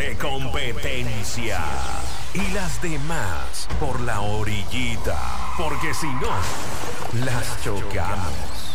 de competencia. Y las demás por la orillita. Porque si no, las chocamos.